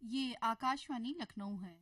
ये आकाशवाणी लखनऊ है।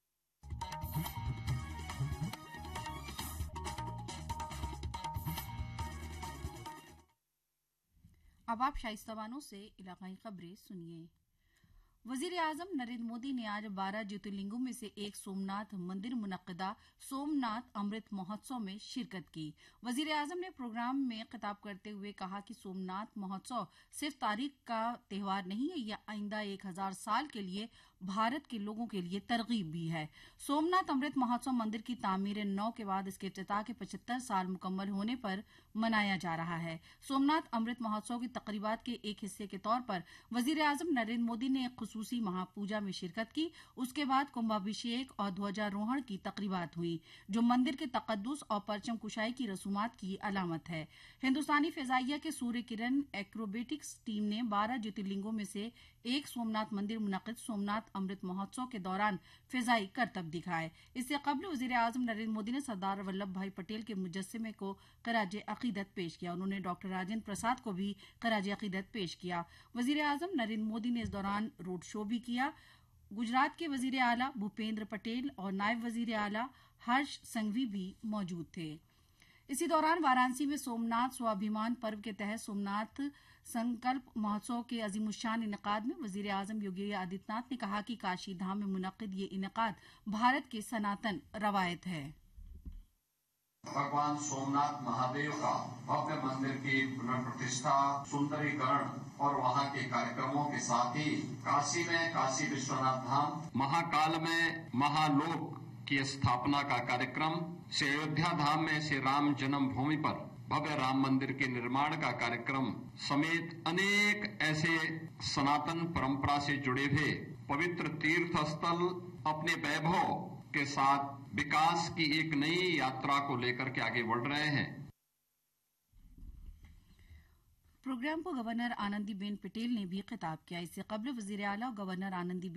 अब आप शाइस्ता बानो से इलाकाई खबरें सुनिए। वजीर आजम नरेंद्र मोदी ने आज 12 ज्योतिर्लिंगों में से एक सोमनाथ मंदिर मुनक्किदा सोमनाथ अमृत महोत्सव में शिरकत की। वजीर आजम ने प्रोग्राम में खिताब करते हुए कहा कि सोमनाथ महोत्सव सिर्फ तारीख का त्यौहार नहीं है, यह आइंदा 1000 साल के लिए भारत के लोगों के लिए तरगीब भी है। सोमनाथ अमृत महोत्सव मंदिर की तामीर नौ के बाद इसके इफ्तिताह के 75 साल मुकम्मल होने पर मनाया जा रहा है। सोमनाथ अमृत महोत्सव की तकरीबात के एक हिस्से के तौर पर वजीर आजम नरेंद्र मोदी ने खसूसी महापूजा में शिरकत की। उसके बाद कुंभाभिषेक और ध्वजारोहण की तकरीबात हुई, जो मंदिर के तकद्दुस और परचम कुशाई की रसूमात की अलामत है। हिंदुस्तानी फिजाइया के सूर्य किरण एक्रोबेटिक्स टीम ने 12 ज्योतिर्लिंगों में से एक सोमनाथ मंदिर मुनक्किद सोमनाथ अमृत महोत्सव के दौरान फिजाई करतब दिखाए। इससे कबल वजीर आजम नरेंद्र मोदी ने सरदार वल्लभ भाई पटेल के मुजस्समे को खराज अकीदत पेश किया। उन्होंने डॉक्टर राजेंद्र प्रसाद को भी खराज अकीदत पेश किया। वजीर आजम नरेंद्र मोदी ने इस दौरान रोड शो भी किया। गुजरात के वजीर आला भूपेंद्र पटेल और नायब वजीर आला हर्ष संघवी भी मौजूद थे। इसी दौरान वाराणसी में सोमनाथ स्वाभिमान पर्व के तहत सोमनाथ संकल्प महोत्सव के अजीमुशान इनेकाद में वजीर आजम योगी आदित्यनाथ ने कहा कि काशी धाम में मुनक्किद ये इनेकाद भारत की सनातन रवायत है। भगवान सोमनाथ महादेव का भव्य मंदिर की पुनर्प्रतिष्ठा, सुंदरीकरण और वहाँ के कार्यक्रमों के साथ ही काशी में काशी विश्वनाथ धाम, महाकाल में महालोक की स्थापना का कार्यक्रम, श्री अयोध्या धाम में श्री राम जन्मभूमि पर भव्य राम मंदिर के निर्माण का कार्यक्रम समेत अनेक ऐसे सनातन परंपरा से जुड़े हुए पवित्र तीर्थ स्थल अपने वैभव के साथ विकास की एक नई यात्रा को लेकर के आगे बढ़ रहे हैं। प्रोग्राम को गवर्नर आनंदीबेन पटेल ने भी खिताब किया। इससे कबल वजीर आला और गवर्नर आनंदीबेन